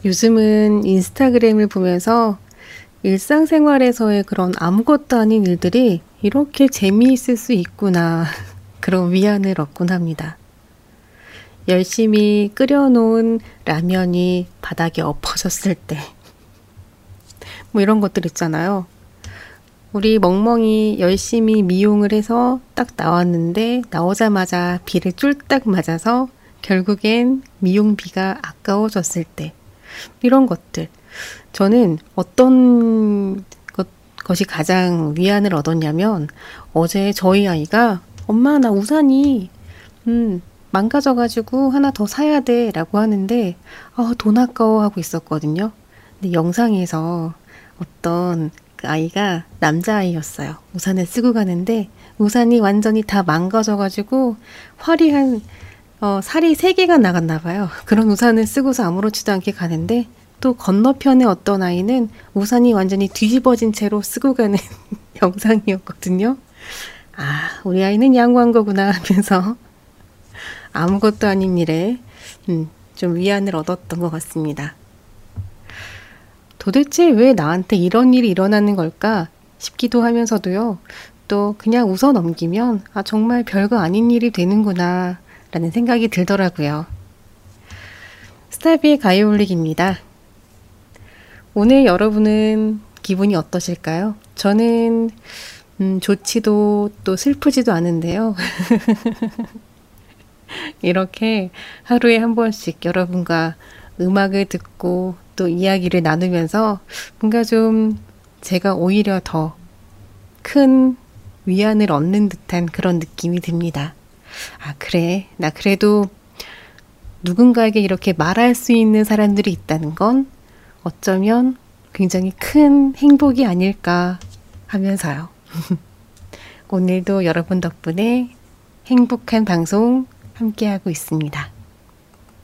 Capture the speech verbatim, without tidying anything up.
요즘은 인스타그램을 보면서 일상생활에서의 그런 아무것도 아닌 일들이 이렇게 재미있을 수 있구나. 그런 위안을 얻곤 합니다. 열심히 끓여놓은 라면이 바닥에 엎어졌을 때. 뭐 이런 것들 있잖아요. 우리 멍멍이 열심히 미용을 해서 딱 나왔는데 나오자마자 비를 쫄딱 맞아서 결국엔 미용비가 아까워졌을 때. 이런 것들. 저는 어떤 것, 것이 가장 위안을 얻었냐면 어제 저희 아이가 엄마 나 우산이 음, 망가져가지고 하나 더 사야 돼 라고 하는데 아, 돈 아까워 하고 있었거든요. 근데 영상에서 어떤 그 아이가 남자아이였어요. 우산을 쓰고 가는데 우산이 완전히 다 망가져가지고 화려한 어, 살이 세 개가 나갔나 봐요. 그런 우산을 쓰고서 아무렇지도 않게 가는데 또 건너편에 어떤 아이는 우산이 완전히 뒤집어진 채로 쓰고 가는 영상이었거든요. 아, 우리 아이는 양호한 거구나 하면서 아무것도 아닌 일에 음, 좀 위안을 얻었던 것 같습니다. 도대체 왜 나한테 이런 일이 일어나는 걸까 싶기도 하면서도요. 또 그냥 웃어 넘기면 아, 정말 별거 아닌 일이 되는구나 라는 생각이 들더라고요. 스타비의 가요올릭입니다. 오늘 여러분은 기분이 어떠실까요? 저는 음, 좋지도 또 슬프지도 않은데요. 이렇게 하루에 한 번씩 여러분과 음악을 듣고 또 이야기를 나누면서 뭔가 좀 제가 오히려 더 큰 위안을 얻는 듯한 그런 느낌이 듭니다. 아, 그래. 나 그래도 누군가에게 이렇게 말할 수 있는 사람들이 있다는 건 어쩌면 굉장히 큰 행복이 아닐까 하면서요. 오늘도 여러분 덕분에 행복한 방송 함께하고 있습니다.